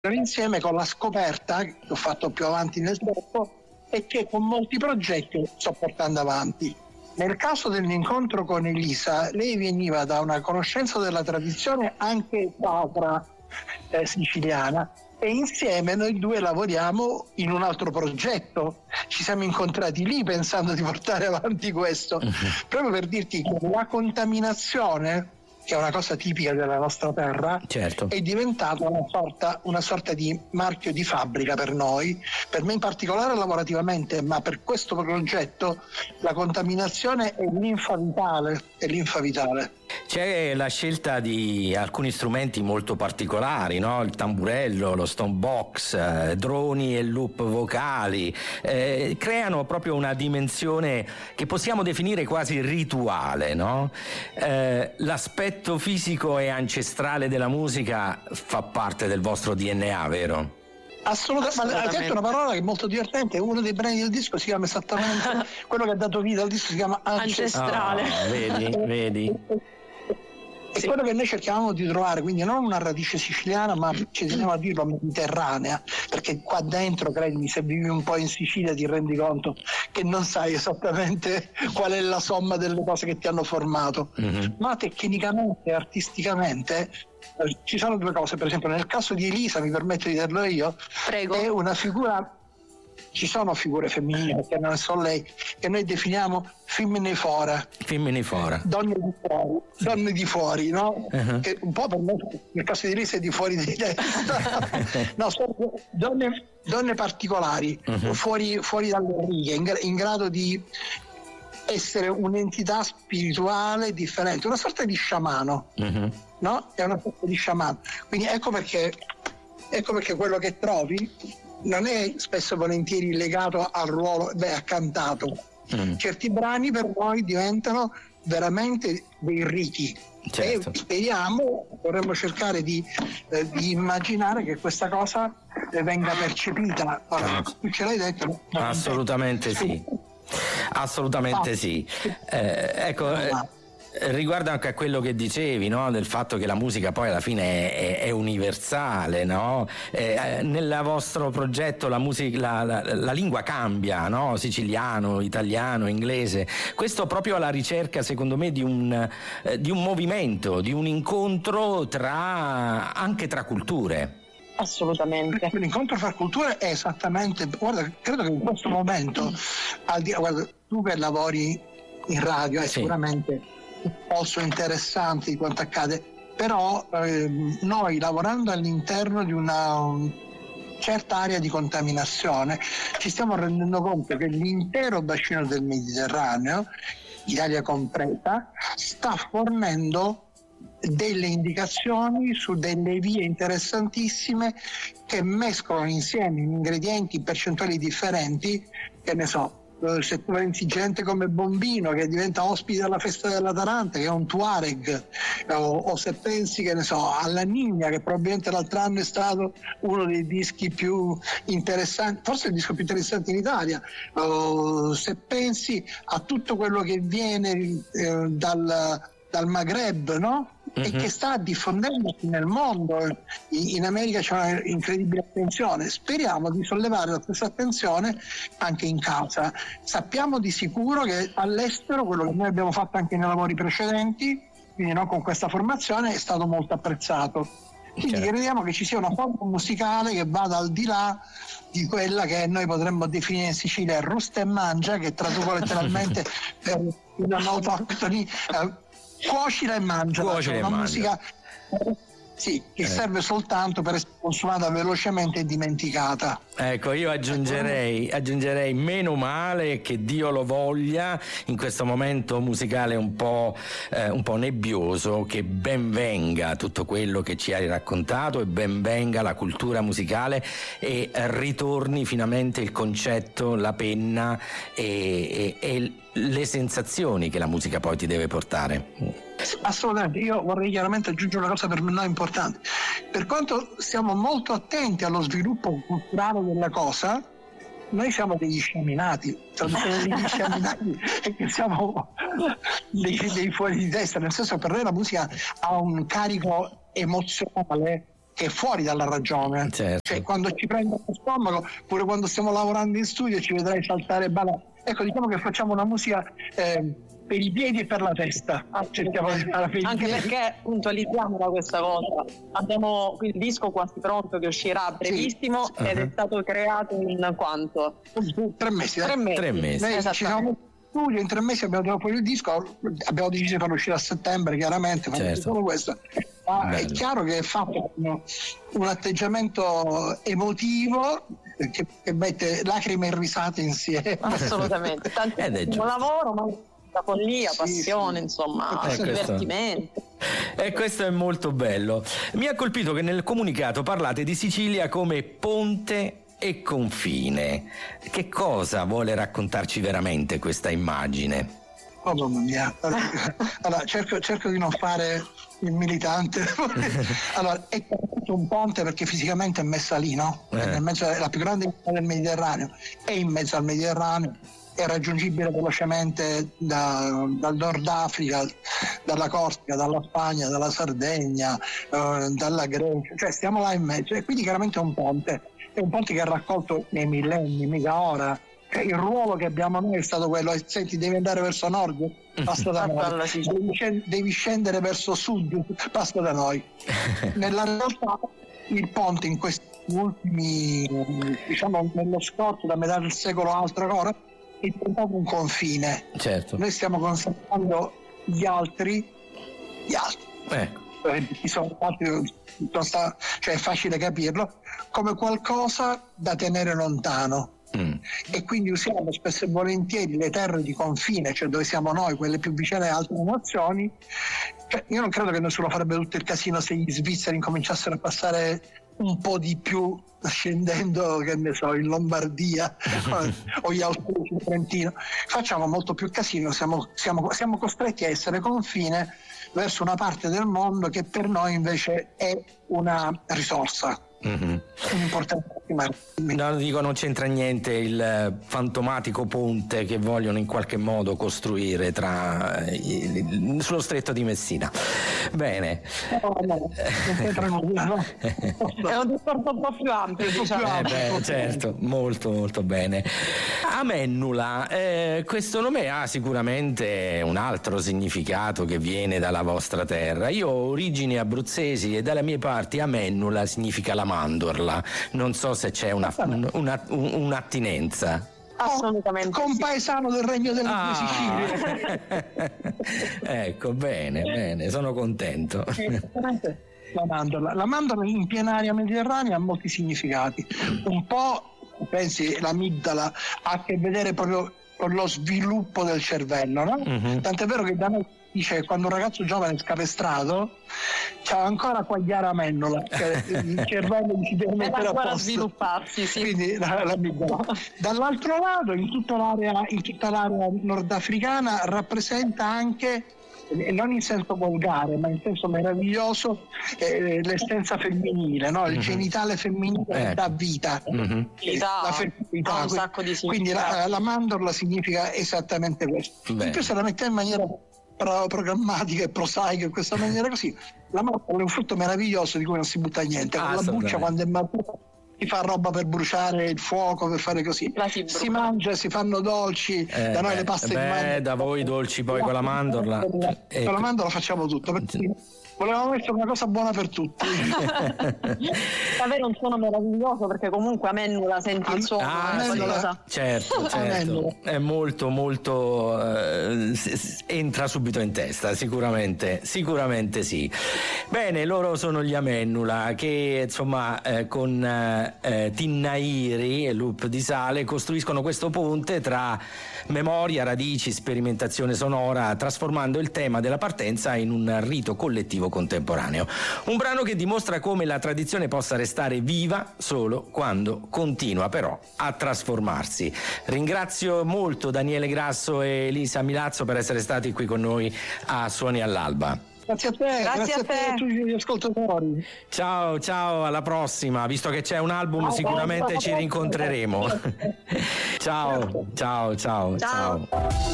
insieme con la scoperta che ho fatto più avanti nel tempo e che con molti progetti sto portando avanti. Nel caso dell'incontro con Elisa, lei veniva da una conoscenza della tradizione anche sacra siciliana, e insieme noi due lavoriamo in un altro progetto. Ci siamo incontrati lì pensando di portare avanti questo, proprio per dirti che la contaminazione, che è una cosa tipica della nostra terra, certo, è diventata una sorta di marchio di fabbrica per noi, per me in particolare lavorativamente, ma per questo progetto la contaminazione è linfa vitale. C'è la scelta di alcuni strumenti molto particolari, no? Il tamburello, lo stonebox, droni e loop vocali, creano proprio una dimensione che possiamo definire quasi rituale, no? L'aspetto fisico e ancestrale della musica fa parte del vostro DNA, vero? Assolutamente. Ma hai detto una parola che è molto divertente. Uno dei brani del disco si chiama esattamente quello che ha dato vita al disco, si chiama ancestrale. Vedi. È quello che noi cerchiamo di trovare, quindi non una radice siciliana, ma ci teniamo a dirlo mediterranea, perché qua dentro, credimi, se vivi un po' in Sicilia ti rendi conto che non sai esattamente qual è la somma delle cose che ti hanno formato. Ma tecnicamente, artisticamente, ci sono due cose. Per esempio nel caso di Elisa, mi permetto di dirlo io, prego, è una figura. Ci sono figure femminili, perché non so lei, che noi definiamo femminifora, donne di fuori, no? Che un po' per me nel caso di Elisa è di fuori di testa. No, sono donne particolari, fuori dalle righe, in grado di essere un'entità spirituale differente, una sorta di sciamano, no? È una sorta di sciamano. Quindi ecco perché quello che trovi non è spesso e volentieri legato al ruolo, ha cantato. Certi brani per noi diventano veramente dei riti, certo. E speriamo, vorremmo cercare di immaginare che questa cosa venga percepita. Tu ce l'hai detto? Assolutamente sì. Assolutamente sì. Ecco, riguardo anche a quello che dicevi, no? Del fatto che la musica poi alla fine è universale, no? Nel vostro progetto la lingua cambia, no? Siciliano, italiano, inglese. Questo proprio alla ricerca, secondo me, di un movimento, di un incontro anche tra culture. Assolutamente. L'incontro fra culture è esattamente, guarda, credo che in questo momento, guarda, tu che lavori in radio, sicuramente molto interessante di quanto accade, però noi lavorando all'interno di una certa area di contaminazione ci stiamo rendendo conto che l'intero bacino del Mediterraneo, Italia compresa, sta fornendo delle indicazioni su delle vie interessantissime che mescolano insieme ingredienti in percentuali differenti, che ne so. Se tu pensi gente come Bombino che diventa ospite alla festa della Taranta, che è un Tuareg, o se pensi, che ne so, alla Nigna, che probabilmente l'altro anno è stato uno dei dischi più interessanti, forse il disco più interessante in Italia, se pensi a tutto quello che viene dal Maghreb, no? E che sta diffondendosi nel mondo. In America c'è una incredibile attenzione. Speriamo di sollevare la stessa attenzione anche in casa. Sappiamo di sicuro che all'estero, quello che noi abbiamo fatto anche nei lavori precedenti, quindi non con questa formazione, è stato molto apprezzato. Quindi crediamo che ci sia una forma musicale che vada al di là di quella che noi potremmo definire in Sicilia rusta e mangia, che traduco letteralmente per una nota autoctoni, cuocila e mangia, una musica che serve soltanto per essere consumata velocemente e dimenticata. Ecco, io aggiungerei meno male, che Dio lo voglia, in questo momento musicale un po' nebbioso, che ben venga tutto quello che ci hai raccontato e ben venga la cultura musicale e ritorni finalmente il concetto, la penna e le sensazioni che la musica poi ti deve portare. Assolutamente. Io vorrei chiaramente aggiungere una cosa per noi importante. Per quanto siamo molto attenti allo sviluppo culturale della cosa, noi siamo degli sciaminati, degli sciaminati e che siamo dei fuori di testa, nel senso che per noi la musica ha un carico emozionale che è fuori dalla ragione. Certo. Cioè, quando ci prende lo stomaco, pure quando stiamo lavorando in studio, ci vedrai saltare e ballare. Ecco, diciamo che facciamo una musica per i piedi e per la testa. Cerchiamo di fare per anche perché puntualizziamo da questa cosa. Abbiamo il disco quasi pronto che uscirà a brevissimo ed è stato creato in quanto? 3 mesi. 3 mesi. 3 mesi. Noi ci siamo in studio, in 3 mesi abbiamo tirato fuori il disco, abbiamo deciso di farlo uscire a settembre, chiaramente, Certo. solo questo. Ma è chiaro che è fatto un atteggiamento emotivo che mette lacrime e risate insieme. Assolutamente, tantissimo lavoro, ma la follia, passione, insomma, divertimento. E questo è molto bello. Mi ha colpito che nel comunicato parlate di Sicilia come ponte e confine. Che cosa vuole raccontarci veramente questa immagine? Oh mamma mia, allora cerco di non fare il militante. Allora, è un ponte perché fisicamente è messa lì, no? È la più grande isola del Mediterraneo, è in mezzo al Mediterraneo, è raggiungibile velocemente dal Nord Africa, dalla Corsica, dalla Spagna, dalla Sardegna, dalla Grecia, cioè stiamo là in mezzo, e quindi chiaramente è un ponte che ha raccolto nei millenni, mica ora. Il ruolo che abbiamo noi è stato quello: senti, devi andare verso nord, passa da noi, devi scendere verso sud, passa da noi. Nella realtà il ponte in questi ultimi, diciamo nello scorso, da metà del secolo altra ancora, è diventato un confine. Certo. Noi stiamo considerando gli altri cioè è facile capirlo, come qualcosa da tenere lontano. E quindi usiamo spesso e volentieri le terre di confine, cioè dove siamo noi, quelle più vicine alle altre nazioni. Cioè, io non credo che nessuno farebbe tutto il casino se gli svizzeri incominciassero a passare un po' di più scendendo, che ne so, in Lombardia o gli austriaci in Trentino. Facciamo molto più casino, siamo costretti a essere confine verso una parte del mondo che per noi invece è una risorsa. No, dico, non c'entra niente il fantomatico ponte che vogliono in qualche modo costruire sullo stretto di Messina. Bene. No, non c'entra nulla, no? È un discorso un po' più ampio, diciamo. Certo, molto molto bene. Amennula, questo nome ha sicuramente un altro significato che viene dalla vostra terra. Io ho origini abruzzesi e dalle mie parti Amennula significa la mandorla. Non so se c'è un'attinenza. Assolutamente. Compaesano del Regno delle Due Sicilie. Ecco, bene, sono contento. La mandorla in piena area mediterranea ha molti significati. Un po', pensi, l'amigdala ha a che vedere proprio con lo sviluppo del cervello, no? Tant'è vero che da noi dice, quando un ragazzo giovane è scapestrato, c'ha ancora quagliare a mennola, cioè il cervello si deve mettere a posto, svilupparsi, sì. Quindi dall'altro lato, in tutta l'area nordafricana, rappresenta anche, non in senso volgare ma in senso meraviglioso, l'essenza femminile, no? Il genitale femminile che dà vita, la fertilità, un sacco di quindi la mandorla significa esattamente questo. In più, se la mettiamo in maniera programmatica e prosaica, in questa maniera così, la mandorla è un frutto meraviglioso di cui non si butta niente. Con la buccia, quando è matura, si fa roba per bruciare il fuoco, per fare così, si mangia, si fanno dolci, da noi le paste di mandorla, da voi dolci poi con la mandorla, con la mandorla facciamo tutto, perché volevamo mettere una cosa buona per tutti. Avere un suono meraviglioso, perché comunque Amennula, senti il suono, certo, è molto entra subito in testa, sicuramente sì. Bene, loro sono gli Amennula che insomma con Tinnairi e Loop di Sale costruiscono questo ponte tra memoria, radici, sperimentazione sonora, trasformando il tema della partenza in un rito collettivo contemporaneo. Un brano che dimostra come la tradizione possa restare viva solo quando continua però a trasformarsi. Ringrazio molto Daniele Grasso e Elisa Milazzo per essere stati qui con noi a Suoni all'Alba. Grazie a te, grazie a te e a tutti gli ascoltatori. Ciao, alla prossima. Visto che c'è un album, sicuramente ci rincontreremo. Ciao.